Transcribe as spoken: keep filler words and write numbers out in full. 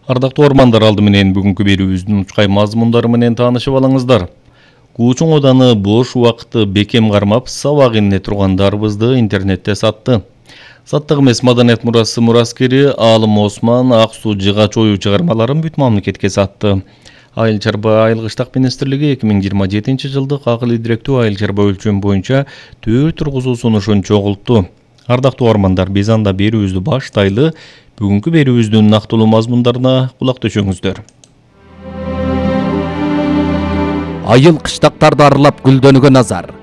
Ардактуу ормандар, алды менен бүгүнкү берүүбүздүн учкай мазмундары менен таанышып алыңыздар. Куучуң Оданы бош убакытты бекем кармап, сабак ине тургандарыбызды интернетте сатты. Саттык эмес маданият мурасы мураскери Аалым Осман Ак суу жыгач ою чыгармаларын бүт мамлекетке сатты. Айыл чарба айыл кыштак министрлиги эки миң жыйырма жетинчи жылдык акыл идиректүү айыл чарба өлчөм боюнча төр тургузуу сунушун чогултту. Ардактуу ормандар, биз анда берүүбүздү баштайлы. Бүгүнкү берүүбүздүн нактылуу мазмундарына кулак төшөңүздөр. Айыл кыштактарды аралап гүлдөнүүгө назар.